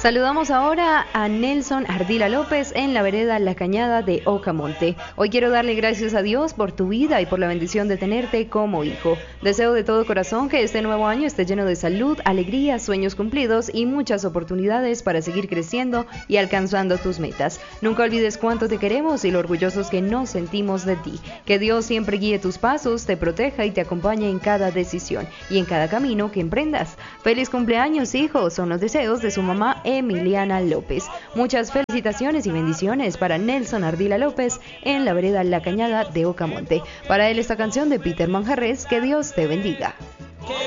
Saludamos ahora a Nelson Ardila López en la vereda La Cañada de Ocamonte. Hoy quiero darle gracias a Dios por tu vida y por la bendición de tenerte como hijo. Deseo de todo corazón que este nuevo año esté lleno de salud, alegría, sueños cumplidos y muchas oportunidades para seguir creciendo y alcanzando tus metas. Nunca olvides cuánto te queremos y lo orgullosos que nos sentimos de ti. Que Dios siempre guíe tus pasos, te proteja y te acompañe en cada decisión y en cada camino que emprendas. Feliz cumpleaños, hijo, son los deseos de su mamá Emiliana López. Muchas felicitaciones y bendiciones para Nelson Ardila López en la vereda La Cañada de Ocamonte. Para él esta canción de Peter Manjarres, que Dios te bendiga.